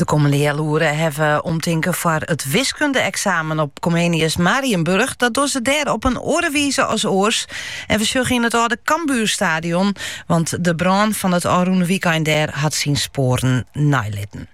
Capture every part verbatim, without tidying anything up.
De komende hele uren hebben we omtinken voor het wiskunde-examen op Comenius Marienburg. Dat doen ze daar op een orenwijze als oors. En we zullen in het oude Cambuurstadion, want de brand van het Aroene weekend daar had zijn sporen nalitten.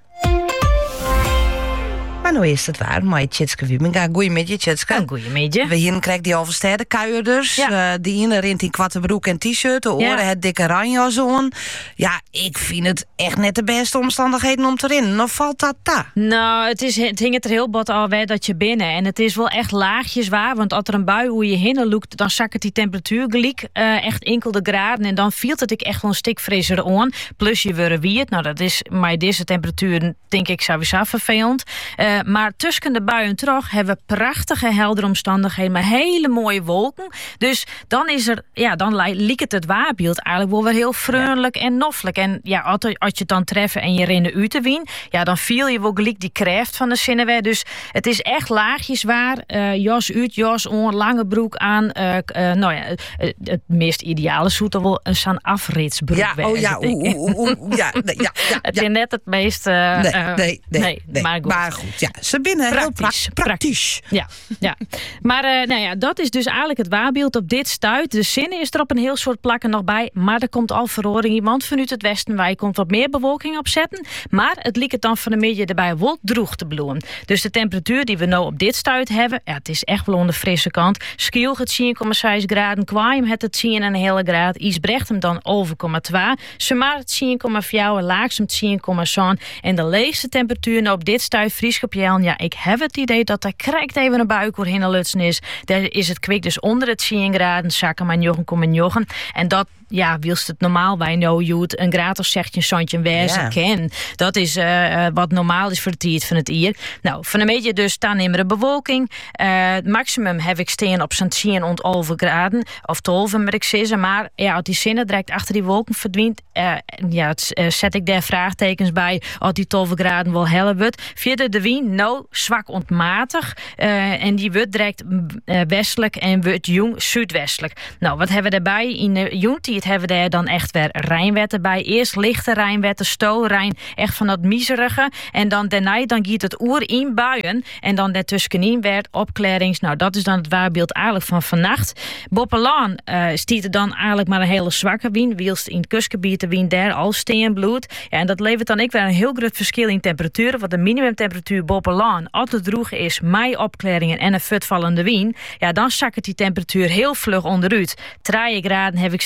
Maar nu is het waar, maar Tjitske Wieminga. Goeiemiddag, Tjitske. Goeiemiddag. We hier krijgen die oversteden kuierders. Ja. Uh, die ene rint in kwattenbroek en t-shirt. De oren ja. het dikke ranjas aan. Ja, ik vind het echt net de beste omstandigheden om te rennen. Of valt dat daar? Nou, het, is, het hing het er heel bot alweer dat je binnen. En het is wel echt laagjes waar. Want als er een bui hoe je heen loopt, dan zakken die temperatuur gelijk. Uh, echt enkel de graden. En dan viel het ik echt wel een stuk frisser aan. Plus je worden wierd. Nou, dat is maar deze temperatuur denk ik sowieso vervelend. Uh, maar tussen de buien terug hebben we prachtige heldere omstandigheden met hele mooie wolken. Dus dan is er, ja, dan lijkt het het waarbeeld eigenlijk wel weer heel vriendelijk ja. en noffelijk. En ja, als je het dan treffen en je rende uit te wien, ja, dan viel je wel gelijk die kracht van de zinnenweg. Dus het is echt laagjes waar. Uh, jas uit, jas on, lange broek aan. Uh, uh, nou ja, het, het meest ideale zoet er wel een zo'n afritsbroek. Ja, oh ja, oeh, oeh, oeh, ja, nee, ja, ja. Het is net het meest. Uh, nee, nee, nee, nee, nee, maar goed. Maar goed, ja. Ze binnen praktisch, heel pra- praktisch. Ja, ja. Maar uh, nou ja, dat is dus eigenlijk het waarbeeld op dit stuit. De zin is er op een heel soort plakken nog bij. Maar er komt al verhoring iemand vanuit het westen. Waar je komt wat meer bewolking op zetten. Maar het liep het dan van de midden erbij wel droeg te bloeien. Dus de temperatuur die we nou op dit stuit hebben. Ja, het is echt wel aan de frisse kant. Skiel het tien komma zes graden. Kwaim het het tien en een hele graad. Isbrecht hem dan over komma twee. Sumar het tien komma vier. Laagsem tien komma zes. En de leegste temperatuur nou op dit stuit Fries op Jel. Ja, ik heb het idee dat er krijgt even een buik hoe heen lutsen is. Daar is het kwik dus onder het tien graden. Zakken maar njochen komen njochen. En dat, ja, wilst het normaal bij no jood een graad of zegt je zontje wezen yeah. ken. Dat is uh, wat normaal is voor het tiert van het ier. Nou, van een beetje dus staan in de bewolking. Uh, het maximum heb ik steen op zo'n tien ont over graden. Of twaalf moet ik zeggen. Maar ja, als die zinnen direct achter die wolken verdwijnt. Uh, ja, het, uh, zet ik daar vraagtekens bij. Als die twaalf graden wel helle wordt. Vierde de wien, nou, zwak ontmatig. Uh, en die wordt direct uh, westelijk en wordt jong zuidwestelijk. Nou, wat hebben we daarbij? In de jongtijd hebben we daar dan echt weer Rijnwetten bij. Eerst lichte Rijnwetten, Sto-Rijn, echt van dat miserige. En dan daarna dan giet het oer in buien. En dan daartussenin werd opklarings. Nou, dat is dan het waarbeeld eigenlijk van vannacht. Boppelaan uh, stiet er dan eigenlijk maar een hele zwakke wien. Wielst in het kustgebied de wien daar al steenbloed. Ja, en dat levert dan ook weer een heel groot verschil in temperaturen. Want de minimumtemperatuur Boppelaan altijd droeg is mei opklaringen en een futvallende wien. Ja, dan zakken die temperatuur heel vlug onderuit. drie graden heb ik